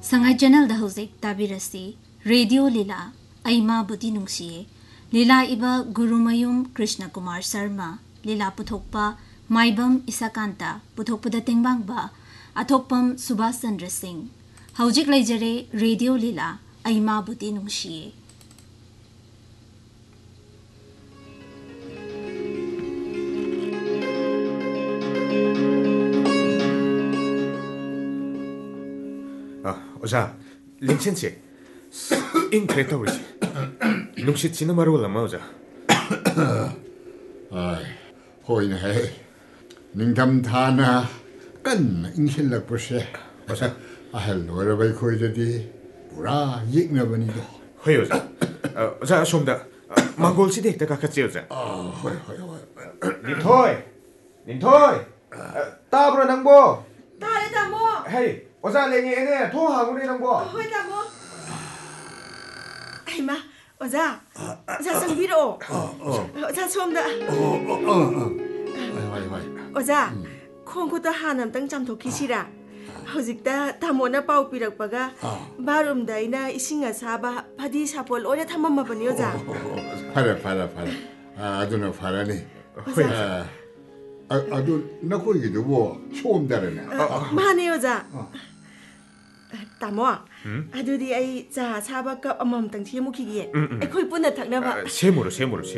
Sangai channel da hojik tabirasi radio lila aima budi nungsiye lila iba Gurumayum Krishna Kumar Sharma lila puthokpa maibam Isakanta puthokpada tengbangba athokpam Subhas Chandra Singh hojik laijare radio lila aima budi nungsiye 오자, 링첸치, 인크레타 우리지. 눅시 지는 말을 올라마 오자. 아이, 호이네. 닝담타나 깐 인실락 보세. 오자, 아헬로라바이 코이데디 부라 익나버니도. 호이 오자. 오자, 좀다. 망골시 덱다가 같이 오자. 호이. 닌토이. 따브로 낭보. 따래 다모. 헤이. 오자 랭이네 통하고리 낭보. 호이 다모. 아이마, 오자. 오자 성비로. 오자 좀다. 오자. 콩고도 하남 땅 잠도키시라. hojikta tamona pau pirakpaga barum daina isinga saba phadi sapol ore thamamma pani oja fara aduna farani adu nakoigido bo chomdarana mane oja tamo adudi ai cha saba ka amam tang thimu khigi ekhoi punna thakna ba 세모로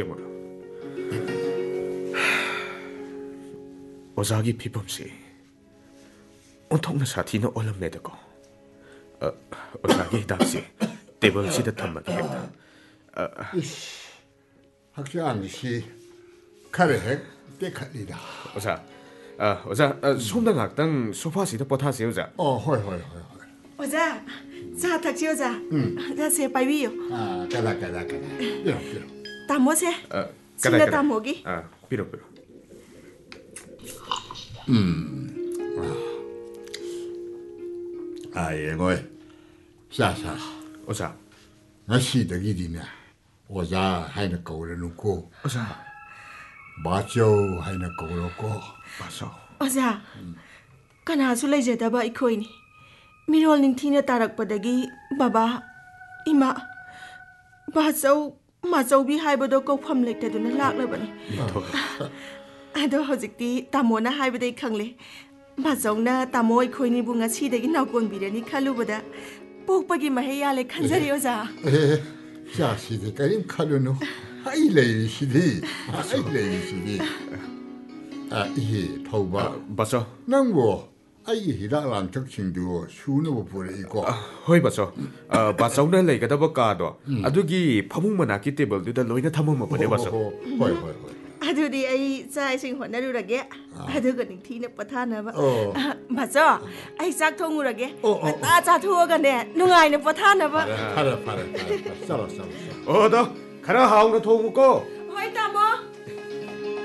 오자기 비범시 온통나 사티는 얼음내다고 오자기 답시 테이블시다 탐마게 했다 학장시 카레핵 때칼리다 오자 손당 학당 소파시다 버타세요 오자 호이 오자 자 탁지 오자 자세 빠이비요 가라 비로 타모세 신나 타모기 비로 아이고 자사 오자 나시덕이디네 오자 하이나 거울해놓고 오자 마죠 하이나 거울놓고 맞아 오자 까나수 레제다바 이코이니 미롤 닝티나 따락바다기 바바 이마 마저비 하이버도 꼭팜 렉테도나 락라바니 아도 허직디 타모나 하이버데이 캉레 마정나 타모 이코이니 붕아 시데기 나곤 비레니 칼루보다 뽁박이 마헤야레 칸자리 오자 자시디 까림 칼루노 하이레이시디 이히 더우바 맞아 낭보 아이 히라란 적칭도 슈노 보레이고 호이 맞아 맞아우나 레이가다바 까도 아두기 파묵 마나키 테이블두다 로이나 타모마 보내 맞아 호이 아두디 아이 자이싱 혼나루라게 아두가 닝티나 빠타나바 맞아 아이 짝 통우라게 나 투어가네 누가이나 빠타나바 파라 싸라 어다 가라 하우나 통우고